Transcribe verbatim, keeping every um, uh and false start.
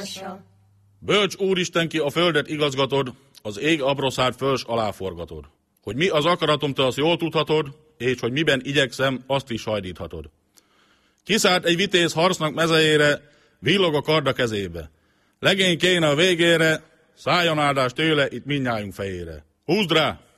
lássa. Bölcs Úristen, ki a földet igazgatod, az ég abroszát föls aláforgatod. Hogy mi az akaratom, te azt jól tudhatod, és hogy miben igyekszem, azt is hajdíthatod. Kiszállt egy vitéz harcnak mezejére, villog a kard a kezébe. Legény kéne a végére, szálljon áldás tőle itt mindnyájunk fejére. Húzd rá!